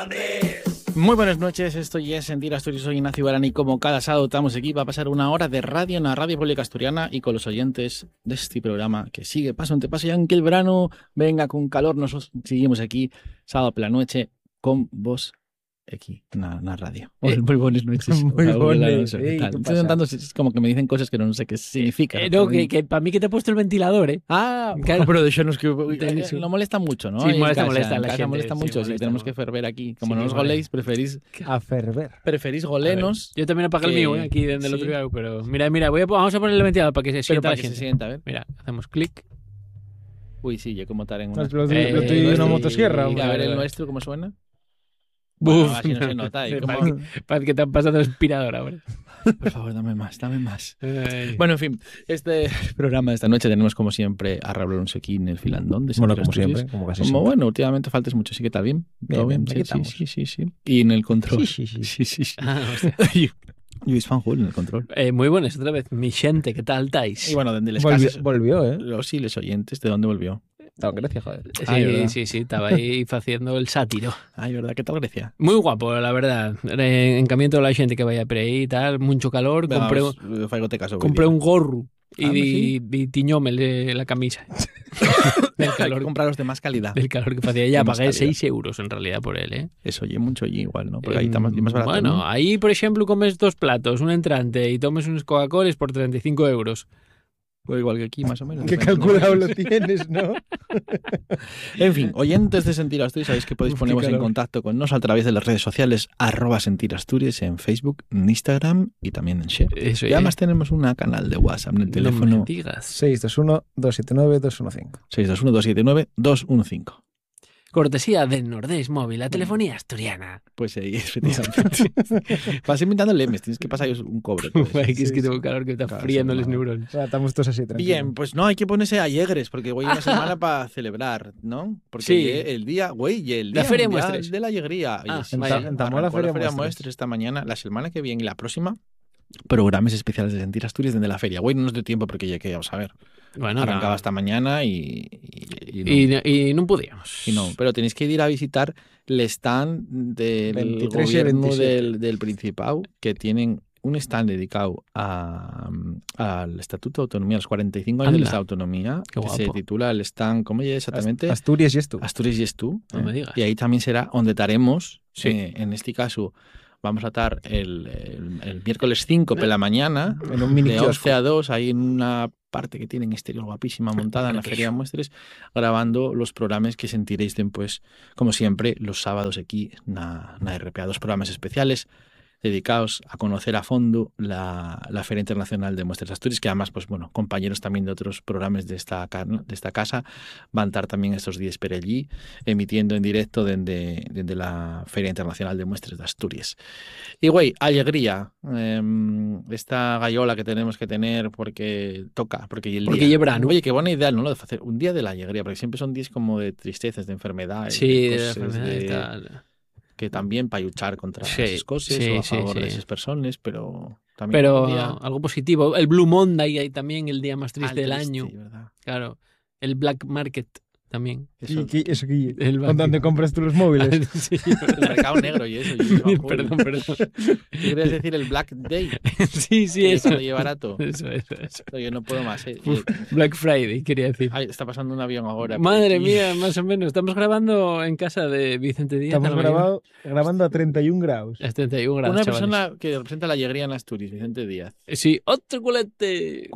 Muy buenas noches, esto ya es Sentir Asturias, soy Ignacio Barán y como cada sábado estamos aquí para pasar una hora de radio en la Radio Pública Asturiana y con los oyentes de este programa que sigue paso ante paso, y aunque el verano venga con calor, nosotros seguimos aquí sábado por la noche con vos aquí en la radio. Muy buenas noches. Muy buenas. Estoy intentando, es como que me dicen cosas que no sé qué significa. No, que para mí que te he puesto el ventilador, ¿eh? Ah, claro. Pero de hecho no es que no molesta mucho, ¿no? Sí, molesta en la casa gente, molesta mucho, sí, si tenemos que ferver aquí. Como sí, no nos goléis, preferís a ferver. Preferís golenos. Yo también apagué el mío, aquí desde el otro lado, pero mira, vamos a poner el ventilador para que se sienta la gente. Se sienta, a ver. Mira, hacemos clic. Uy, sí, yo como estar en una... Lo tuyo de una motosierra. A ver el nuestro, ¿cómo suena? Bueno, así no se nota. Parece que te han pasado el aspirador ahora. Por favor, dame más. Bueno, en fin, este programa de esta noche tenemos como siempre a Raúl Alonso aquí en el filandón. Bueno, como siempre, como casi siempre. Bueno, últimamente faltas mucho, sí que está bien. ¿Todo bien? Sí. Y en el control. Sí. Luis Fanjul en el control. Muy buenas otra vez, mi gente, ¿qué tal estáis? Y bueno, ¿dónde les volvió, ¿eh? Sí, les oyentes, ¿de dónde volvió? Estaba en Grecia, joder. Sí, estaba ahí haciendo el sátiro. Ay, ¿verdad? ¿Qué tal Grecia? Muy guapo, la verdad. Encamiento a la gente que vaya por ahí y tal, mucho calor. Compré un gorro y tiñóme la camisa. Del calor. Hay que comprarlos de más calidad. Del calor que hacía. Ya pagué 6 euros en realidad por él, ¿eh? Eso, oye, mucho allí igual, ¿no? Porque ahí está más barato. Bueno, ¿no? Ahí, por ejemplo, comes 2 platos, un entrante y tomes unos Coca-Colas por 35 euros. Pues igual que aquí, más o menos. Qué calculado lo tienes, ¿no? En fin, oyentes de Sentir Asturias, sabéis que podéis poneros en contacto con nosotros a través de las redes sociales @sentirasturias en Facebook, en Instagram y también en Share. Eso, y además tenemos un canal de WhatsApp en el teléfono. No me digas. 621-279-215. 621-279-215. Cortesía del Nordés Móvil, la telefonía asturiana. Pues sí, efectivamente. Vas inventando lemes, tienes que pasar un cobre. Es que tengo calor que me está friendo los neurones. Estamos todos así, tranquilos. Bien, pues no, hay que ponerse alegres, porque voy una semana para celebrar, ¿no? Porque sí. el día la Feria Muestres de la alegría. En Tamó la Feria Muestres esta mañana, la semana que viene y la próxima, programas especiales de Sentir Asturias desde la feria. Güey, no nos dio tiempo porque ya que vamos a ver. Bueno, arrancaba esta mañana y no podíamos. Y no, pero tenéis que ir a visitar el stand del gobierno del Principado, que tienen un stand dedicado al Estatuto de Autonomía, a los 45 años de la autonomía, que se titula el stand, ¿cómo es exactamente? Asturias y es tú. Asturias y es tú. No me digas. Y ahí también será donde estaremos, en este caso, vamos a estar el miércoles 5 por la mañana, en un mini de 11 a 2, ahí en una parte que tienen exterior guapísima montada en la Feria de Muestres, grabando los programas que sentiréis después, como siempre, los sábados aquí na RPA, 2 programas especiales dedicados a conocer a fondo la Feria Internacional de Muestras Asturias, que además, pues bueno, compañeros también de otros programas de esta casa van a estar también estos días por allí, emitiendo en directo desde la Feria Internacional de Muestras de Asturias. Y güey, alegría, esta gallola que tenemos que tener porque toca, porque el día. Verano. Oye, qué buena idea, ¿no? Lo de hacer un día de la alegría, porque siempre son días como de tristezas, de enfermedades. Sí, de enfermedad y tal. Que también para luchar contra esas cosas o a favor de esas personas, pero también algo positivo. El Blue Monday ahí también, el día más triste del año. ¿Verdad? Claro, el Black Market también. Eso que ¿dónde compras tú los móviles? Sí, el mercado negro y eso. Perdón. ¿Qué querías decir? El Black Day. Sí, eso. Cuando lleva barato. Eso. Yo no puedo más. Black Friday, quería decir. Ay, está pasando un avión ahora. Madre mía, más o menos. Estamos grabando en casa de Vicente Díaz. Estamos grabando a 31 grados. A 31 grados, Una chavales. persona que representa la alegría en Asturias, Vicente Díaz. Sí, otro culete.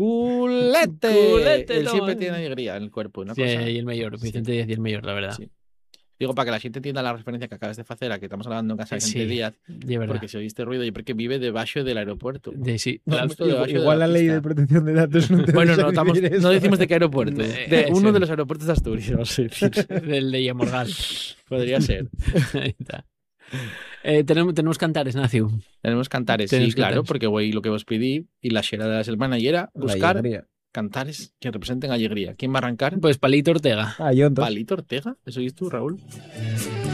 Él siempre tiene alegría en el cuerpo. Una cosa. Y el mayor. Vicente Díaz y el mayor, la verdad. Sí. Digo, para que la gente entienda la referencia que acabas de hacer a que estamos hablando en casa de Vicente Díaz, porque se oye este ruido y porque vive debajo del aeropuerto. Sí. Igual la ley de protección de datos no te Bueno, no decimos de qué aeropuerto. De uno de los aeropuertos de Asturias, vamos a decir. Del de Yamorgal. Podría ser. Ahí está. Tenemos cantares, Nacio. Tenemos cantares, sí, claro, porque güey, lo que vos pedí y la xera de la semana y era buscar cantares que representen alegría. ¿Quién va a arrancar? Pues Palito Ortega. Yo entonces. ¿Palito Ortega? ¿Eso oís tú, Raúl?